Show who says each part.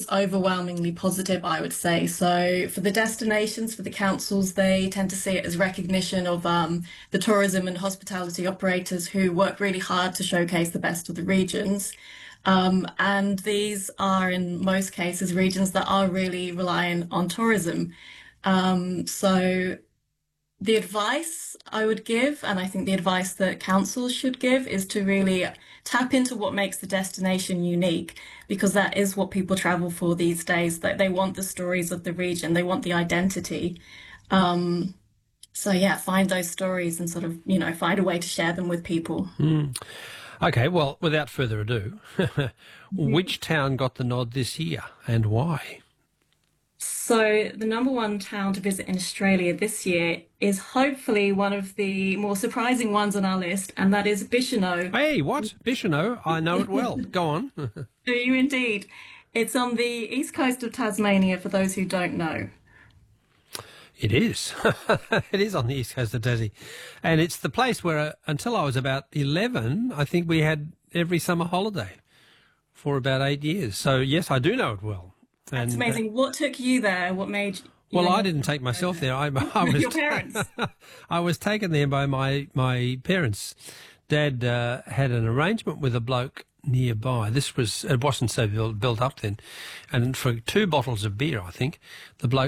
Speaker 1: it's overwhelmingly positive, I would say. So for the destinations, for the councils, they tend to see it as recognition of the tourism and hospitality operators who work really hard to showcase the best of the regions. And these are, in most cases, regions that are really reliant on tourism. So the advice I would give, and I think the advice that councils should give, is to really tap into what makes the destination unique, because that is what people travel for these days. That they want the stories of the region, they want the identity. So yeah, find those stories and sort of, find a way to share them with people.
Speaker 2: Okay, well, without further ado, which town got the nod this year and why?
Speaker 1: So the number one town to visit in Australia this year is hopefully one of the more surprising ones on our list, and that is Bicheno.
Speaker 2: Hey, what? Bicheno? I know it well. Go on.
Speaker 1: Do you indeed? It's on the east coast of Tasmania, for those who don't know.
Speaker 2: It is. It is on the east coast of Tassie. And it's the place where, until I was about 11, I think we had every summer holiday for about 8 years. So, yes, I do know it well.
Speaker 1: That's amazing. What took you there? What made you...
Speaker 2: Well, I didn't take myself there. I was
Speaker 1: your parents?
Speaker 2: I was taken there by my parents. Dad had an arrangement with a bloke nearby. It wasn't so built up then. And for 2 bottles of beer, I think, the bloke